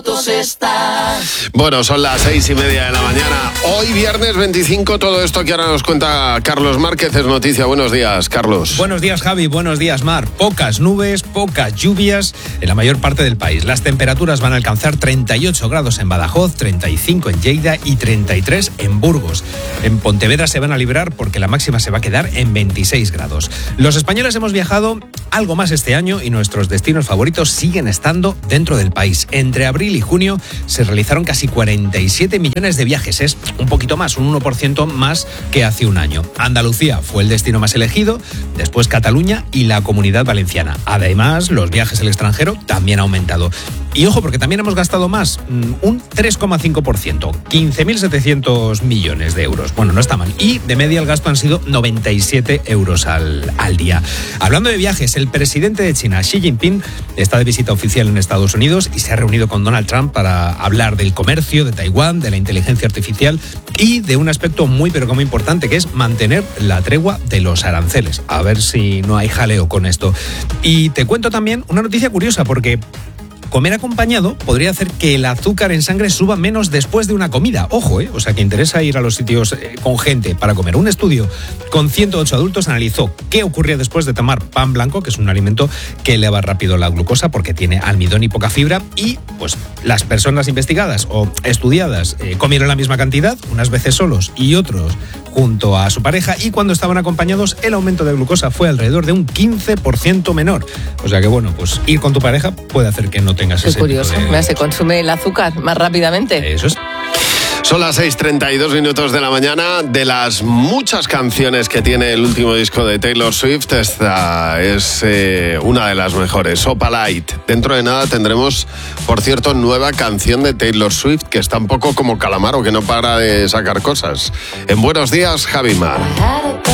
Bueno, son las 6:30 de la mañana. Hoy viernes 25, todo esto que ahora nos cuenta Carlos Márquez es noticia. Buenos días, Carlos. Buenos días, Javi. Buenos días, Mar. Pocas nubes, pocas lluvias en la mayor parte del país. Las temperaturas van a alcanzar 38 grados en Badajoz, 35 en Lleida y 33 en Burgos. En Pontevedra se van a librar porque la máxima se va a quedar en 26 grados. Los españoles hemos viajado algo más este año y nuestros destinos favoritos siguen estando dentro del país. Entre abril y junio se realizaron casi 47 millones de viajes. Es un poquito más, un 1% más que hace un año. Andalucía fue el destino más elegido, después Cataluña y la Comunidad Valenciana. Además, los viajes al extranjero también han aumentado. Y ojo, porque también hemos gastado más, un 3,5%, 15.700 millones de euros. Bueno, no está mal. Y de media el gasto han sido 97 euros al día. Hablando de viajes, el presidente de China, Xi Jinping, está de visita oficial en Estados Unidos y se ha reunido con Donald Trump para hablar del comercio, de Taiwán, de la inteligencia artificial y de un aspecto muy pero que muy importante, que es mantener la tregua de los aranceles. A ver si no hay jaleo con esto. Y te cuento también una noticia curiosa, porque comer acompañado podría hacer que el azúcar en sangre suba menos después de una comida. Ojo, o sea, que interesa ir a los sitios con gente para comer. Un estudio con 108 adultos analizó qué ocurría después de tomar pan blanco, que es un alimento que eleva rápido la glucosa porque tiene almidón y poca fibra, y pues las personas investigadas o estudiadas comieron la misma cantidad, unas veces solos y otros junto a su pareja, y cuando estaban acompañados el aumento de glucosa fue alrededor de un 15% menor. O sea que bueno, pues ir con tu pareja puede hacer que no tengas ese curioso, tipo de... se consume el azúcar más rápidamente. Eso es. Son las 6:32 de la mañana. De las muchas canciones que tiene el último disco de Taylor Swift, esta es una de las mejores, Opalite. Dentro de nada tendremos, por cierto, nueva canción de Taylor Swift, que está un poco como Calamaro, que no para de sacar cosas. En Buenos Días, Javi Mar.